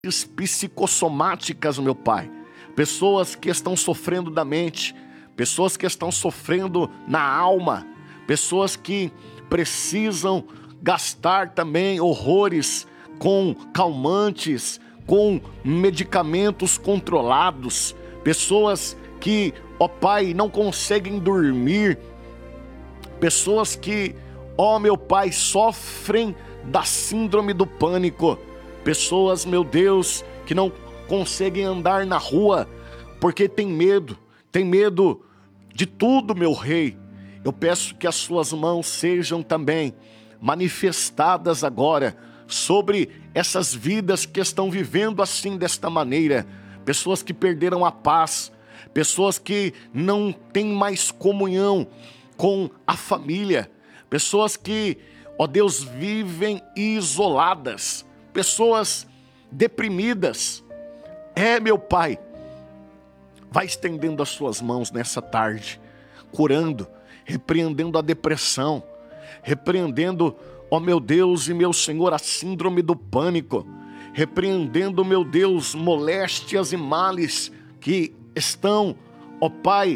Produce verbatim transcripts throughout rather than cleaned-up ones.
psicossomáticas, meu Pai. Pessoas que estão sofrendo da mente, pessoas que estão sofrendo na alma, pessoas que precisam gastar também horrores com calmantes, com medicamentos controlados, pessoas que, ó Pai, não conseguem dormir, pessoas que, ó meu Pai, sofrem da síndrome do pânico, pessoas, meu Deus, que não conseguem andar na rua porque tem medo, tem medo de tudo, meu Rei. Eu peço que as suas mãos sejam também manifestadas agora sobre essas vidas que estão vivendo assim desta maneira, pessoas que perderam a paz, pessoas que não têm mais comunhão com a família, pessoas que, ó Deus, vivem isoladas, pessoas deprimidas. É, meu Pai, vai estendendo as suas mãos nessa tarde, curando, repreendendo a depressão, repreendendo, ó meu Deus e meu Senhor, a síndrome do pânico, repreendendo, meu Deus, moléstias e males que estão, ó Pai,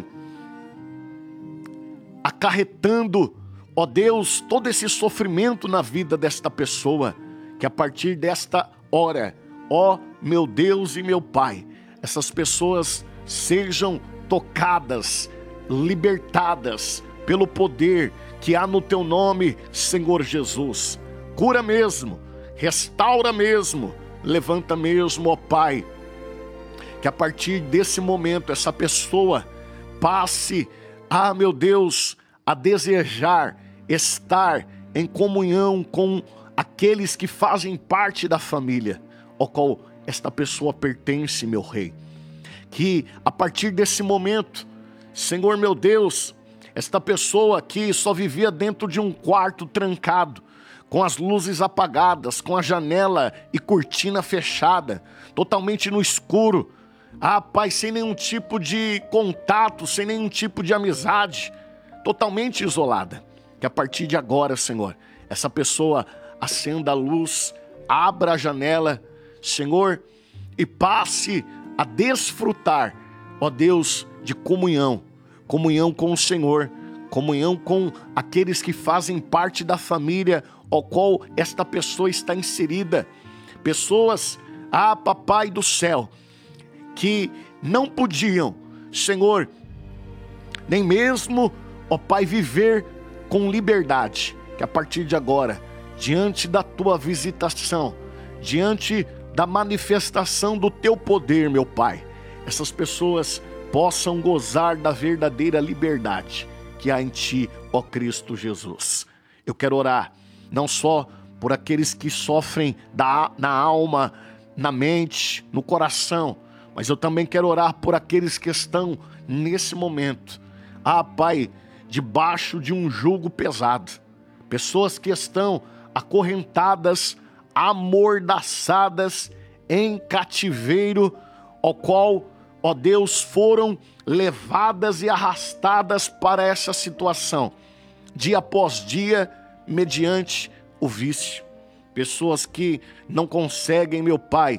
acarretando, ó Deus, todo esse sofrimento na vida desta pessoa, que a partir desta hora, ó meu Deus e meu Pai, essas pessoas sejam tocadas, libertadas pelo poder que há no Teu nome, Senhor Jesus. Cura mesmo, restaura mesmo, levanta mesmo, ó Pai, que a partir desse momento essa pessoa passe, ah meu Deus, a desejar estar em comunhão com aqueles que fazem parte da família, ao qual esta pessoa pertence, meu Rei. Que a partir desse momento, Senhor meu Deus, esta pessoa que só vivia dentro de um quarto trancado, com as luzes apagadas, com a janela e cortina fechada, totalmente no escuro, ah Pai, sem nenhum tipo de contato, sem nenhum tipo de amizade, totalmente isolada, que a partir de agora, Senhor, essa pessoa acenda a luz, abra a janela, Senhor, e passe a desfrutar, ó Deus, de comunhão, comunhão com o Senhor, comunhão com aqueles que fazem parte da família ao qual esta pessoa está inserida, pessoas, ah Papai do céu, que não podiam, Senhor, nem mesmo, ó Pai, viver com liberdade, que a partir de agora, diante da Tua visitação, diante da manifestação do Teu poder, meu Pai, essas pessoas possam gozar da verdadeira liberdade que há em Ti, ó Cristo Jesus. Eu quero orar, não só por aqueles que sofrem da, na alma, na mente, no coração, mas eu também quero orar por aqueles que estão nesse momento, ah Pai, debaixo de um jugo pesado, pessoas que estão acorrentadas, amordaçadas em cativeiro, ao qual, ó Deus, foram levadas e arrastadas para essa situação, dia após dia, mediante o vício. Pessoas que não conseguem, meu Pai,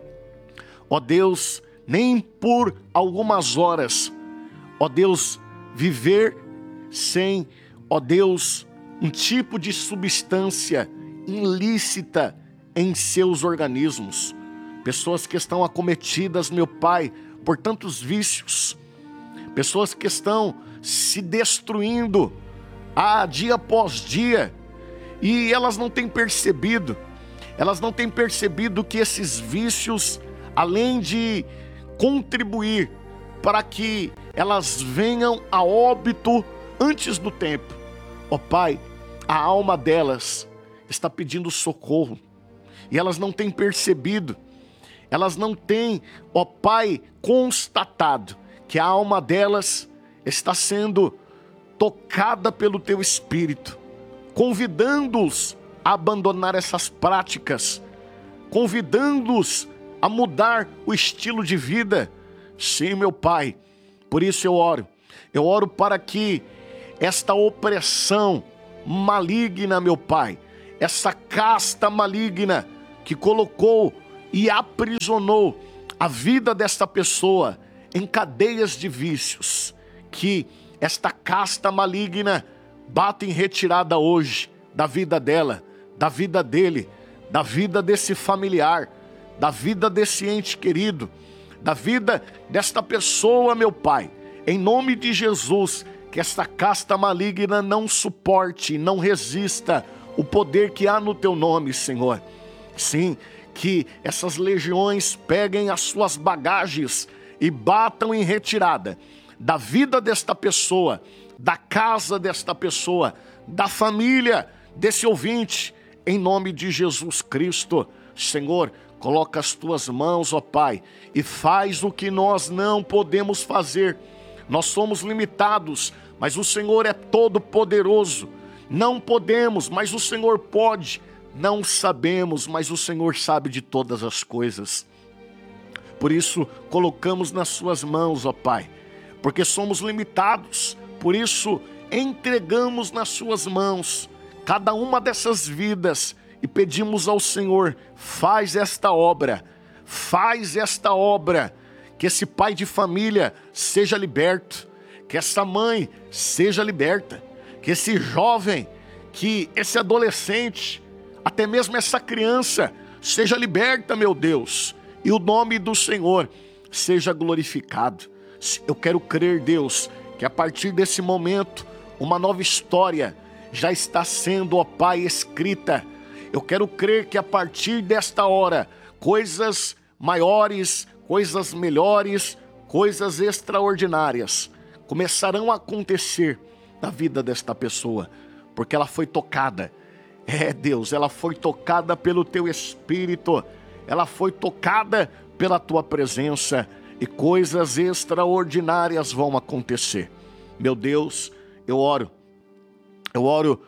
ó Deus, nem por algumas horas, ó Deus, viver sem, ó Deus, um tipo de substância ilícita em seus organismos. Pessoas que estão acometidas, meu Pai, por tantos vícios. Pessoas que estão se destruindo, ah, dia após dia. E elas não têm percebido, elas não têm percebido que esses vícios, além de contribuir para que elas venham a óbito antes do tempo, ó Pai, a alma delas está pedindo socorro, e elas não têm percebido, elas não têm, ó Pai, constatado que a alma delas está sendo tocada pelo Teu Espírito, convidando-os a abandonar essas práticas, convidando-os a mudar o estilo de vida. Sim, meu Pai, por isso eu oro, eu oro para que esta opressão maligna, meu Pai, essa casta maligna que colocou e aprisionou a vida desta pessoa em cadeias de vícios, que esta casta maligna bata em retirada hoje da vida dela, da vida dele, da vida desse familiar, da vida desse ente querido, da vida desta pessoa, meu Pai. Em nome de Jesus, que esta casta maligna não suporte, não resista o poder que há no teu nome, Senhor. Sim, que essas legiões peguem as suas bagagens e batam em retirada da vida desta pessoa, da casa desta pessoa, da família desse ouvinte, em nome de Jesus Cristo. Senhor, coloca as tuas mãos, ó Pai, e faz o que nós não podemos fazer. Nós somos limitados, mas o Senhor é todo poderoso. Não podemos, mas o Senhor pode. Não sabemos, mas o Senhor sabe de todas as coisas. Por isso, colocamos nas suas mãos, ó Pai, porque somos limitados. Por isso, entregamos nas suas mãos cada uma dessas vidas e pedimos ao Senhor, faz esta obra, faz esta obra, que esse pai de família seja liberto, que essa mãe seja liberta, que esse jovem, que esse adolescente, até mesmo essa criança seja liberta, meu Deus, e o nome do Senhor seja glorificado. Eu quero crer, Deus, que a partir desse momento, uma nova história já está sendo, ó Pai, escrita. Eu quero crer que a partir desta hora, coisas maiores, coisas melhores, coisas extraordinárias começarão a acontecer na vida desta pessoa, porque ela foi tocada. É, Deus, ela foi tocada pelo Teu Espírito, ela foi tocada pela Tua presença, e coisas extraordinárias vão acontecer. Meu Deus, eu oro, eu oro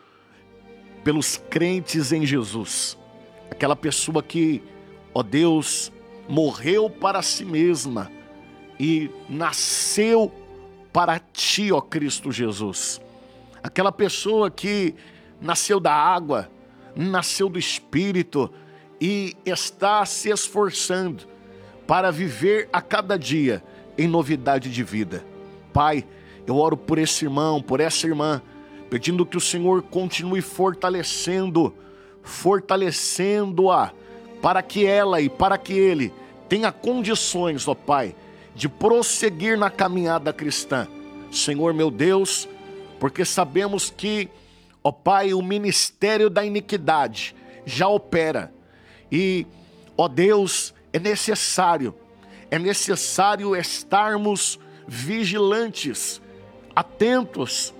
pelos crentes em Jesus, aquela pessoa que, ó Deus, morreu para si mesma e nasceu para Ti, ó Cristo Jesus. Aquela pessoa que nasceu da água, nasceu do Espírito e está se esforçando para viver a cada dia em novidade de vida. Pai, eu oro por esse irmão, por essa irmã, pedindo que o Senhor continue fortalecendo, fortalecendo-a, para que ela e para que ele tenha condições, ó Pai, de prosseguir na caminhada cristã. Senhor meu Deus, porque sabemos que, ó Pai, o ministério da iniquidade já opera. E, ó Deus, é necessário, é necessário estarmos vigilantes, atentos,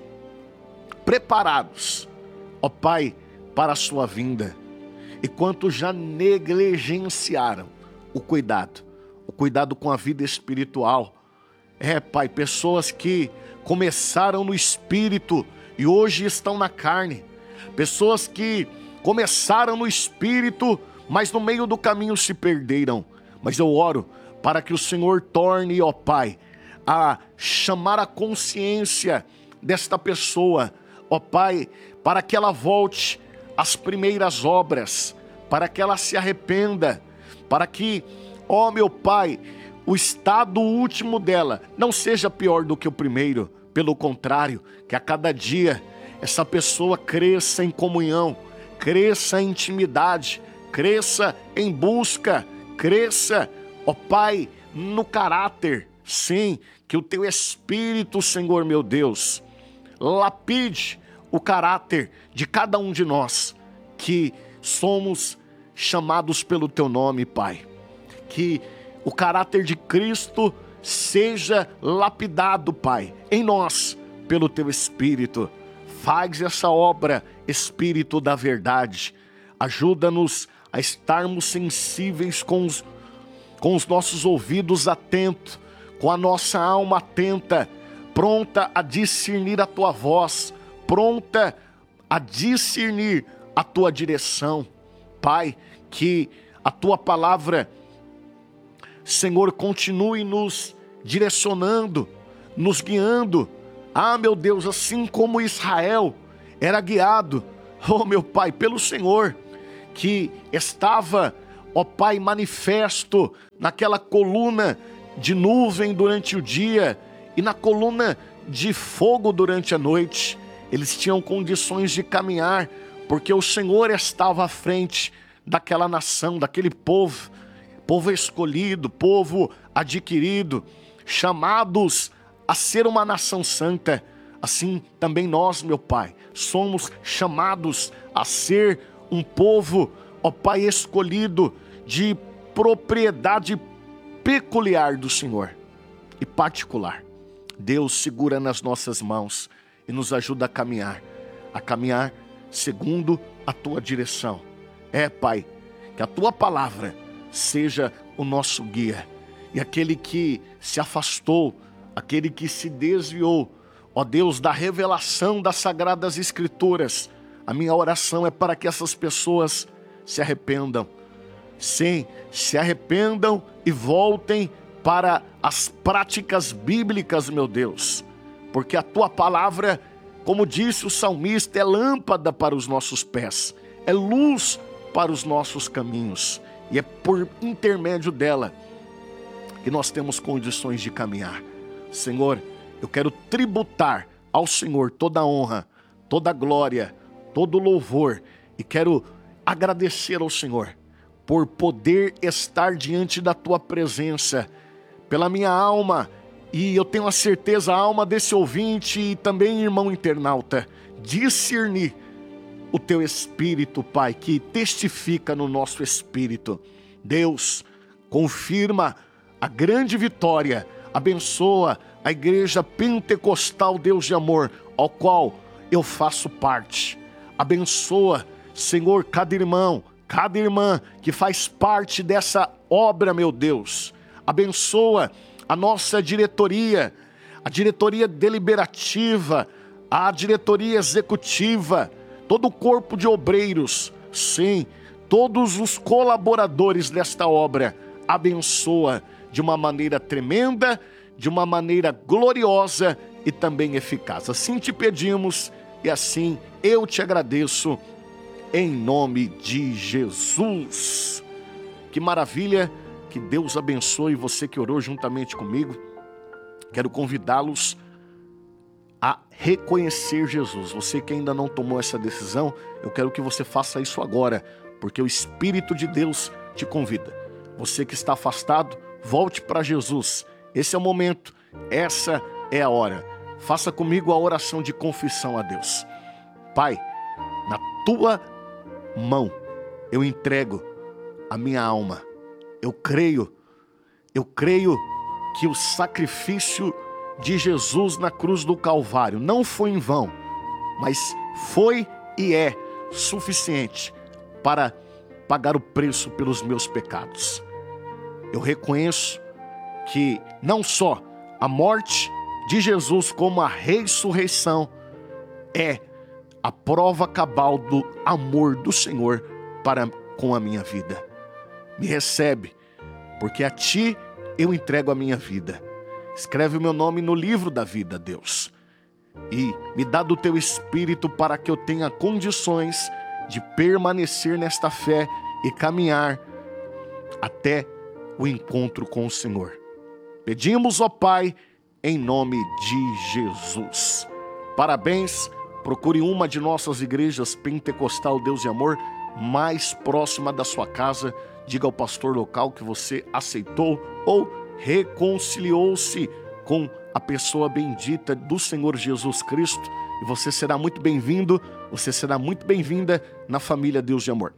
preparados, ó Pai, para a sua vinda. E quantos já negligenciaram o cuidado, o cuidado com a vida espiritual. É, Pai, pessoas que começaram no espírito e hoje estão na carne. Pessoas que começaram no espírito, mas no meio do caminho se perderam. Mas eu oro para que o Senhor torne, ó Pai, a chamar a consciência desta pessoa, ó Pai, para que ela volte às primeiras obras, para que ela se arrependa, para que, ó meu Pai, o estado último dela não seja pior do que o primeiro. Pelo contrário, que a cada dia essa pessoa cresça em comunhão, cresça em intimidade, cresça em busca, cresça, ó Pai, no caráter. Sim, que o Teu Espírito, Senhor meu Deus, lapide o caráter de cada um de nós, que somos chamados pelo Teu nome, Pai. Que o caráter de Cristo seja lapidado, Pai, em nós, pelo Teu Espírito. Faz essa obra, Espírito da verdade. Ajuda-nos a estarmos sensíveis com os, com os nossos ouvidos atentos, com a nossa alma atenta, pronta a discernir a Tua voz, pronta a discernir a Tua direção. Pai, que a Tua palavra, Senhor, continue nos direcionando, nos guiando. Ah, meu Deus, assim como Israel era guiado, oh meu Pai, pelo Senhor, que estava, ó Pai, manifesto naquela coluna de nuvem durante o dia e na coluna de fogo durante a noite. Eles tinham condições de caminhar, porque o Senhor estava à frente daquela nação, daquele povo, povo escolhido, povo adquirido, chamados a ser uma nação santa. Assim também nós, meu Pai, somos chamados a ser um povo, ó Pai, escolhido de propriedade peculiar do Senhor e particular. Deus, segura nas nossas mãos e nos ajuda a caminhar, a caminhar segundo a Tua direção. É, Pai, que a Tua palavra seja o nosso guia. E aquele que se afastou, aquele que se desviou, ó Deus, da revelação das Sagradas Escrituras, a minha oração é para que essas pessoas se arrependam. Sim, se arrependam e voltem para as práticas bíblicas, meu Deus. Porque a Tua palavra, como disse o salmista, é lâmpada para os nossos pés, é luz para os nossos caminhos. E é por intermédio dela que nós temos condições de caminhar. Senhor, eu quero tributar ao Senhor toda a honra, toda a glória, todo o louvor. E quero agradecer ao Senhor por poder estar diante da Tua presença, pela minha alma. E eu tenho a certeza, a alma desse ouvinte e também irmão internauta, discernir o Teu Espírito, Pai, que testifica no nosso espírito. Deus, confirma a grande vitória, abençoa a Igreja Pentecostal Deus de Amor, ao qual eu faço parte. Abençoa, Senhor, cada irmão, cada irmã que faz parte dessa obra, meu Deus. Abençoa a nossa diretoria, a diretoria deliberativa, a diretoria executiva, todo o corpo de obreiros, sim, todos os colaboradores desta obra. Abençoa de uma maneira tremenda, de uma maneira gloriosa e também eficaz. Assim te pedimos e assim eu te agradeço, em nome de Jesus. Que maravilha, que Deus abençoe você que orou juntamente comigo. Quero convidá-los a reconhecer Jesus. Você que ainda não tomou essa decisão, eu quero que você faça isso agora, porque o Espírito de Deus te convida. Você que está afastado, volte para Jesus. Esse é o momento, essa é a hora. Faça comigo a oração de confissão a Deus. Pai, na Tua mão eu entrego a minha alma. Eu creio, eu creio que o sacrifício de Jesus na cruz do Calvário não foi em vão, mas foi e é suficiente para pagar o preço pelos meus pecados. Eu reconheço que não só a morte de Jesus, como a ressurreição é a prova cabal do amor do Senhor para com a minha vida. Me recebe, porque a Ti eu entrego a minha vida. Escreve o meu nome no livro da vida, Deus. E me dá do Teu Espírito para que eu tenha condições de permanecer nesta fé e caminhar até o encontro com o Senhor. Pedimos, ó Pai, em nome de Jesus. Parabéns, procure uma de nossas igrejas Pentecostal Deus de Amor mais próxima da sua casa. Diga ao pastor local que você aceitou ou reconciliou-se com a pessoa bendita do Senhor Jesus Cristo, e você será muito bem-vindo, você será muito bem-vinda na família Deus de Amor.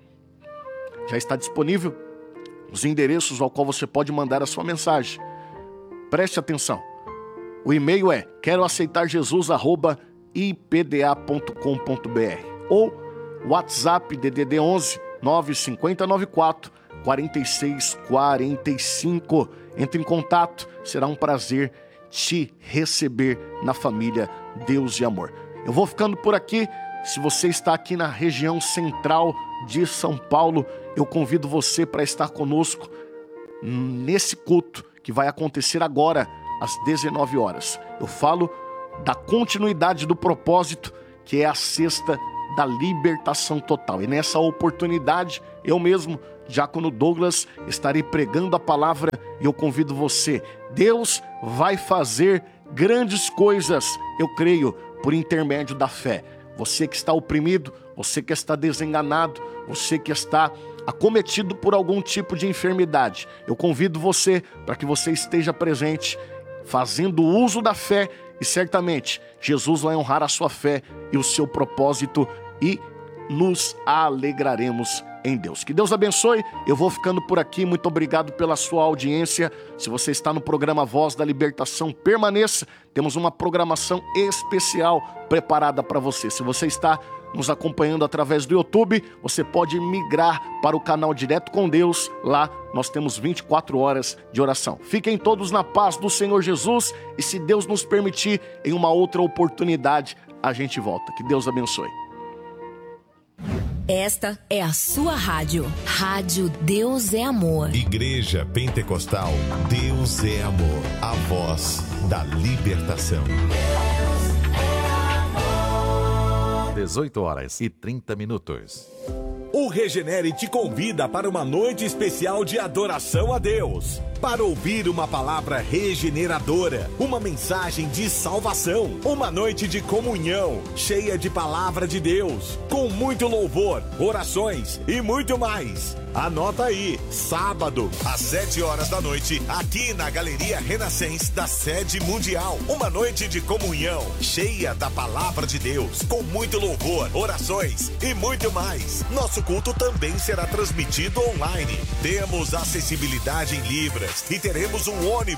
Já está disponível os endereços ao qual você pode mandar a sua mensagem. Preste atenção. O e-mail é quero aceitar Jesus arroba i p d a ponto com ponto b r ou WhatsApp D D D onze nove cinco zero nove quatro quatro seis quatro cinco. Entre em contato, será um prazer te receber na família Deus de Amor. Eu vou ficando por aqui. Se você está aqui na região central de São Paulo, eu convido você para estar conosco nesse culto que vai acontecer agora às dezenove horas. Eu falo da continuidade do propósito, que é a cesta da libertação total. E nessa oportunidade, eu mesmo, Diácono Douglas, estarei pregando a palavra e eu convido você. Deus vai fazer grandes coisas, eu creio, por intermédio da fé. Você que está oprimido, você que está desenganado, você que está acometido por algum tipo de enfermidade, eu convido você para que você esteja presente, fazendo uso da fé, e certamente Jesus vai honrar a sua fé e o seu propósito e nos alegraremos em Deus. Que Deus abençoe. Eu vou ficando por aqui. Muito obrigado pela sua audiência. Se você está no programa Voz da Libertação, permaneça. Temos uma programação especial preparada para você. Se você está nos acompanhando através do YouTube, você pode migrar para o canal Direto com Deus. Lá nós temos vinte e quatro horas de oração. Fiquem todos na paz do Senhor Jesus e, se Deus nos permitir, em uma outra oportunidade, a gente volta. Que Deus abençoe. Esta é a sua rádio. Rádio Deus é Amor. Igreja Pentecostal Deus é Amor. A voz da libertação. dezoito horas e trinta minutos. O Regenere te convida para uma noite especial de adoração a Deus. Para ouvir uma palavra regeneradora, uma mensagem de salvação, uma noite de comunhão, cheia de palavra de Deus, com muito louvor, orações e muito mais. Anota aí, sábado, às sete horas da noite, aqui na Galeria Renascença da Sede Mundial. Uma noite de comunhão, cheia da palavra de Deus, com muito louvor, orações e muito mais. Nosso culto também será transmitido online. Temos acessibilidade em Libras e teremos um ônibus